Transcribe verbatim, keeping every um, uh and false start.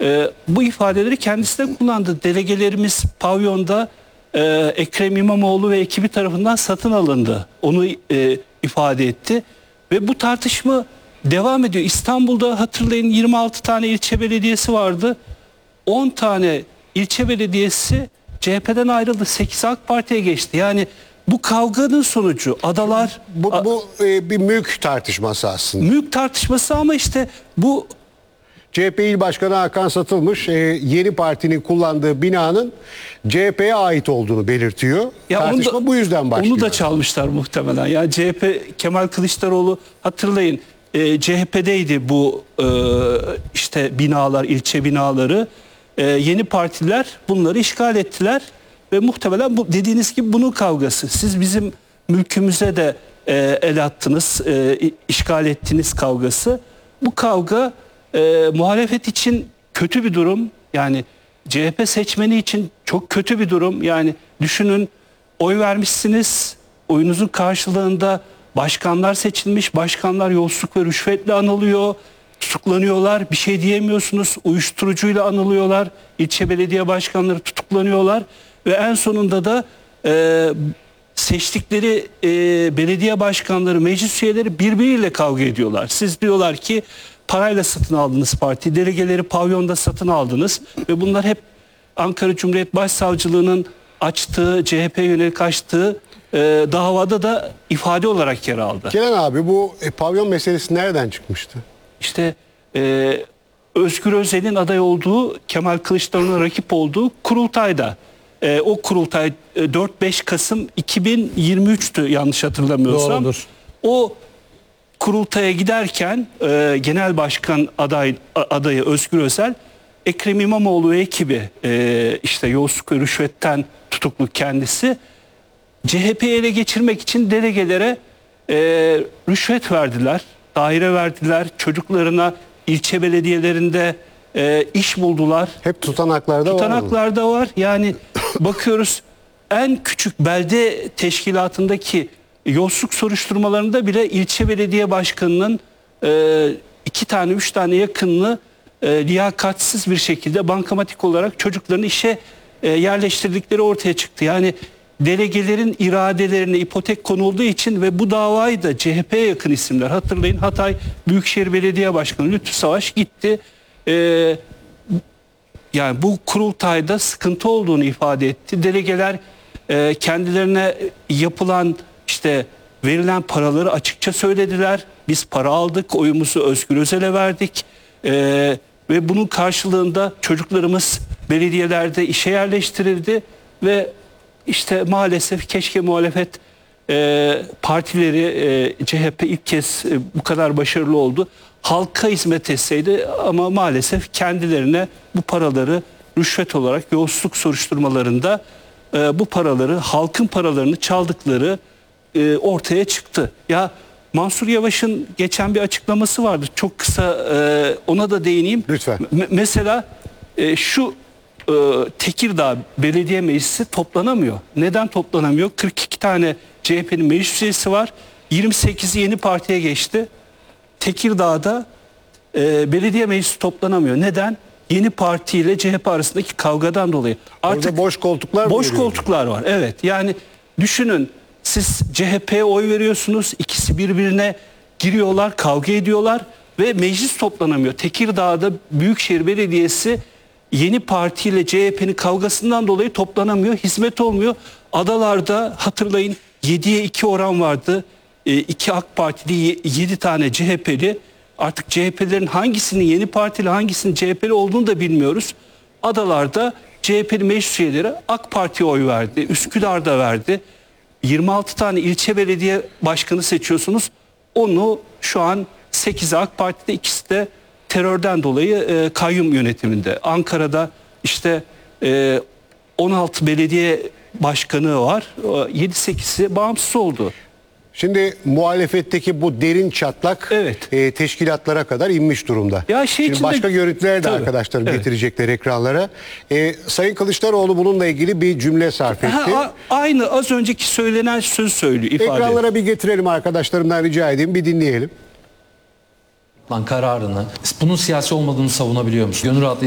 e, bu ifadeleri kendisi de kullandı. Delegelerimiz pavyonda e, Ekrem İmamoğlu ve ekibi tarafından satın alındı. Onu e, ifade etti. Ve bu tartışma devam ediyor. İstanbul'da hatırlayın yirmi altı tane ilçe belediyesi vardı. on tane ilçe belediyesi C H P'den ayrıldı. sekiz AK Parti'ye geçti. Yani bu kavganın sonucu adalar... Bu, bu e, bir mülk tartışması aslında. Mülk tartışması ama işte bu... C H P İl Başkanı Hakan Satılmış e, yeni partinin kullandığı binanın C H P'ye ait olduğunu belirtiyor. Ya Tartışma da, bu yüzden başlıyor. Onu da çalmışlar muhtemelen. Yani C H P Kemal Kılıçdaroğlu hatırlayın e, C H P'deydi bu e, işte binalar, ilçe binaları. E, yeni partiler bunları işgal ettiler ve muhtemelen bu dediğiniz gibi bunun kavgası. Siz bizim mülkümüze de e, el attınız, e, işgal ettiniz kavgası. Bu kavga e, muhalefet için kötü bir durum. Yani C H P seçmeni için çok kötü bir durum. Yani düşünün, oy vermişsiniz, oyunuzun karşılığında başkanlar seçilmiş, başkanlar yolsuzluk ve rüşvetle anılıyor, tutuklanıyorlar, bir şey diyemiyorsunuz, uyuşturucuyla anılıyorlar, ilçe belediye başkanları tutuklanıyorlar ve en sonunda da e, seçtikleri e, belediye başkanları, meclis üyeleri birbiriyle kavga ediyorlar. Siz diyorlar ki parayla satın aldınız parti, delegeleri pavyonda satın aldınız ve bunlar hep Ankara Cumhuriyet Başsavcılığı'nın açtığı, C H P'ye yönelik açtığı e, davada da ifade olarak yer aldı. Kenan abi, bu e, pavyon meselesi nereden çıkmıştı? İşte e, Özgür Özel'in aday olduğu, Kemal Kılıçdaroğlu'na rakip olduğu kurultayda. E, o kurultay e, dört beş Kasım iki bin yirmi üç'tü yanlış hatırlamıyorsam. Doğrudur. O kurultaya giderken e, genel başkan aday adayı Özgür Özel, Ekrem İmamoğlu ve ekibi e, işte yolsuzluk ve rüşvetten tutuklu kendisi, C H P'yi ele geçirmek için delegelere e, rüşvet verdiler, daire verdiler, çocuklarına ilçe belediyelerinde e, iş buldular. Hep tutanaklarda, Tutanaklarda var. var. Yani bakıyoruz en küçük belde teşkilatındaki yolsuzluk soruşturmalarında bile ilçe belediye başkanının e, iki tane, üç tane yakınını e, liyakatsiz bir şekilde bankamatik olarak çocuklarını işe e, yerleştirdikleri ortaya çıktı. Yani delegelerin iradelerine ipotek konulduğu için ve bu davayı da C H P'ye yakın isimler, hatırlayın Hatay Büyükşehir Belediye Başkanı Lütfü Savaş gitti. E, yani bu kurultayda sıkıntı olduğunu ifade etti. Delegeler e, kendilerine yapılan işte verilen paraları açıkça söylediler. Biz para aldık, oyumuzu Özgür Özel'e verdik e, ve bunun karşılığında çocuklarımız belediyelerde işe yerleştirildi ve işte maalesef keşke muhalefet e, partileri, e, C H P ilk kez e, bu kadar başarılı oldu, halka hizmet etseydi, ama maalesef kendilerine bu paraları rüşvet olarak yolsuzluk soruşturmalarında e, bu paraları, halkın paralarını çaldıkları e, ortaya çıktı. Ya Mansur Yavaş'ın geçen bir açıklaması vardı. Çok kısa e, ona da değineyim. Lütfen. M- mesela e, şu e, Tekirdağ Belediye Meclisi toplanamıyor. Neden toplanamıyor? kırk iki tane C H P'nin meclis üyesi var. yirmi sekizi yeni partiye geçti. Tekirdağ'da e, belediye meclisi toplanamıyor. Neden? Yeni Parti ile C H P arasındaki kavgadan dolayı. Artık orada boş koltuklar mı? Boş koltuklar var. Evet. Yani düşünün, siz C H P'ye oy veriyorsunuz. İkisi birbirine giriyorlar, kavga ediyorlar ve meclis toplanamıyor. Tekirdağ'da Büyükşehir Belediyesi Yeni Parti ile C H P'nin kavgasından dolayı toplanamıyor. Hizmet olmuyor. Adalarda hatırlayın yediye iki oran vardı. iki AK Partili, yedi tane C H P'li. Artık C H P'lerin hangisinin Yeni Partili, hangisinin C H P'li olduğunu da bilmiyoruz. Adalarda C H P'li meclis üyeleri AK Parti'ye oy verdi. Üsküdar'da verdi. yirmi altı tane ilçe belediye başkanı seçiyorsunuz. Onu şu an sekizi AK Parti'de, ikisi de terörden dolayı e, kayyum yönetiminde. Ankara'da işte e, on altı belediye başkanı var. yedi sekizi bağımsız oldu. Şimdi muhalefetteki bu derin çatlak Evet. e, teşkilatlara kadar inmiş durumda. Ya şey Şimdi içinde- başka görüntüler de Tabii. arkadaşlarım Evet. getirecekler ekranlara. E, Sayın Kılıçdaroğlu bununla ilgili bir cümle sarf etti. Ha, a- aynı az önceki söylenen söz söylüyor, ifade. Ekranlara bir getirelim, arkadaşlarımdan rica edeyim, bir dinleyelim. Lan kararını, bunun siyasi olmadığını savunabiliyor musun? Gönül rahatlığı